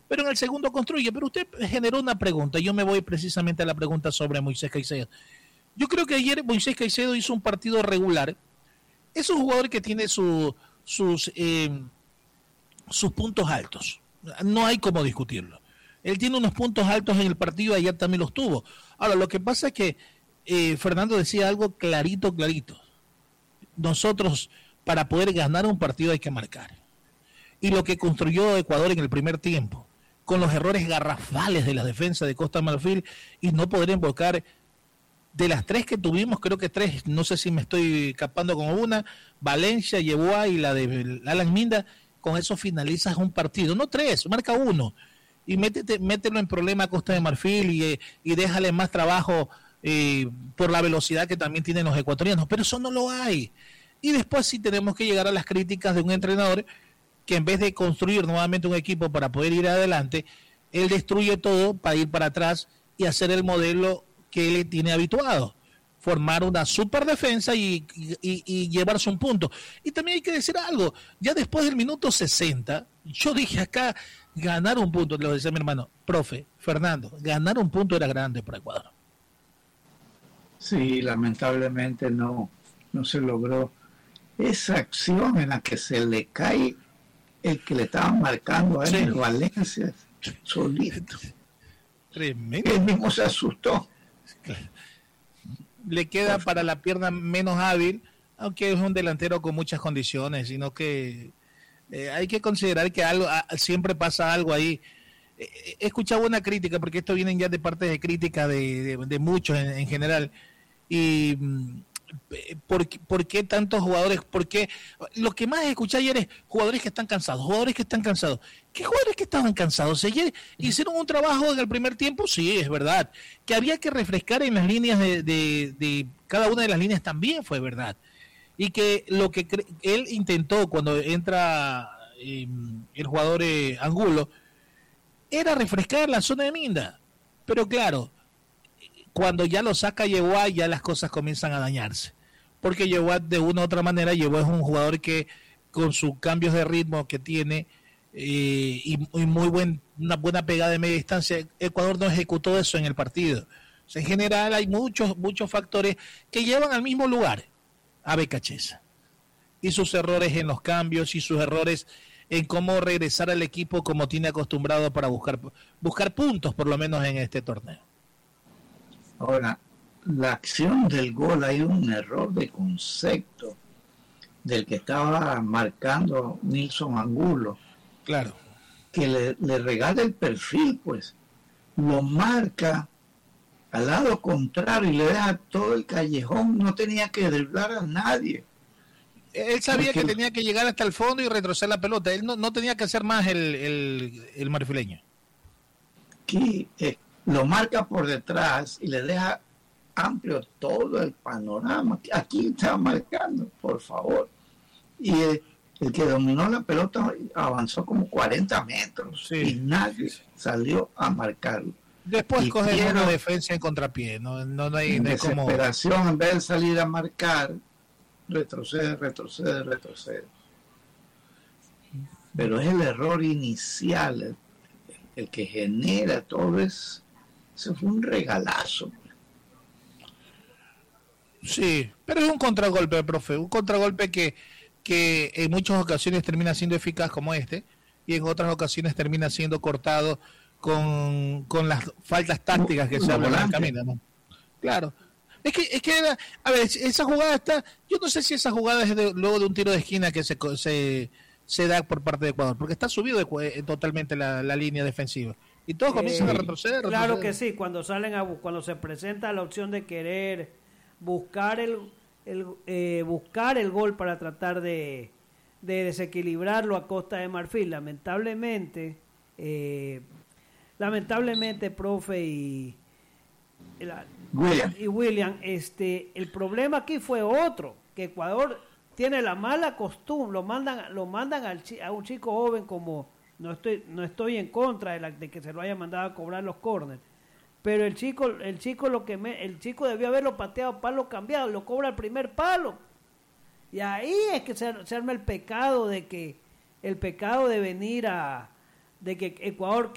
pero en el segundo construye. Pero usted generó una pregunta, yo me voy precisamente a la pregunta sobre Moisés Caicedo. Yo creo que ayer Moisés Caicedo hizo un partido regular. Es un jugador que tiene sus puntos altos. No hay cómo discutirlo. Él tiene unos puntos altos en el partido, ayer también los tuvo. Ahora, lo que pasa es que Fernando decía algo clarito. Nosotros, para poder ganar un partido hay que marcar. Y lo que construyó Ecuador en el primer tiempo, con los errores garrafales de la defensa de Costa de Marfil y no poder invocar. De las 3 que tuvimos, creo que 3, no sé si me estoy capando con una, Valencia, Yeboah y la de Alan Minda, con eso finalizas un partido, no 3, marca 1, y mételo en problema a Costa de Marfil y déjale más trabajo por la velocidad que también tienen los ecuatorianos, pero eso no lo hay. Y después sí tenemos que llegar a las críticas de un entrenador que en vez de construir nuevamente un equipo para poder ir adelante, él destruye todo para ir para atrás y hacer el modelo que él tiene habituado, formar una super defensa y llevarse un punto. Y también hay que decir algo, ya después del minuto 60, yo dije acá, ganar un punto, lo decía mi hermano, profe, Fernando, ganar un punto era grande para Ecuador. Sí, lamentablemente no se logró. Esa acción en la que se le cae el que le estaban marcando a él, en Valencia, solito. Tremendo. Él mismo se asustó. Le queda para la pierna menos hábil, aunque es un delantero con muchas condiciones, sino que hay que considerar que siempre pasa algo ahí. He escuchado una crítica, porque esto viene ya de parte de crítica de muchos en general, y ¿por qué tantos jugadores? Porque lo que más escuché ayer es jugadores que están cansados. ¿Qué jugadores que estaban cansados? Ayer hicieron un trabajo en el primer tiempo, sí, es verdad. Que había que refrescar en las líneas de cada una de las líneas también fue verdad. Y que lo que él intentó cuando entra el jugador Angulo era refrescar la zona de Minda. Pero claro, cuando ya lo saca Yeboah, ya las cosas comienzan a dañarse. Porque Yeboah, de una u otra manera, Yeboah es un jugador que, con sus cambios de ritmo que tiene, y una buena pegada de media distancia, Ecuador no ejecutó eso en el partido. O sea, en general hay muchos factores que llevan al mismo lugar, a Becachesa. Y sus errores en los cambios y sus errores en cómo regresar al equipo como tiene acostumbrado para buscar puntos, por lo menos en este torneo. Ahora, la acción del gol, hay un error de concepto del que estaba marcando Nilson Angulo. Claro. Que le regala el perfil, pues. Lo marca al lado contrario y le deja todo el callejón. No tenía que driblar a nadie. Él sabía que tenía que llegar hasta el fondo y retroceder la pelota. Él no tenía que hacer más el marfileño. Aquí lo marca por detrás y le deja amplio todo el panorama. Aquí estaba marcando, por favor. Y el que dominó la pelota avanzó como 40 metros, sí, y nadie salió a marcarlo. Después coge una defensa en contrapié. No hay desesperación como... en vez de salir a marcar, retrocede. Pero es el error inicial el que genera todo eso. Eso fue un regalazo. Sí, pero es un contragolpe, profe, un contragolpe que en muchas ocasiones termina siendo eficaz como este, y en otras ocasiones termina siendo cortado con las faltas tácticas que se hablan en el camino, ¿no? Claro. Es que a ver, esa jugada está, yo no sé si esa jugada es luego de un tiro de esquina que se da por parte de Ecuador, porque está subido totalmente la línea defensiva. Y todos comienzan a retroceder. Claro que sí, cuando cuando se presenta la opción de querer buscar buscar el gol para tratar de desequilibrarlo a Costa de Marfil. Lamentablemente, profe y William, el problema aquí fue otro, que Ecuador tiene la mala costumbre, lo mandan a un chico joven, como no estoy en contra de que se lo haya mandado a cobrar los córneres, pero el chico debió haberlo pateado palo cambiado, lo cobra el primer palo, y ahí es que se arma el pecado de venir de que Ecuador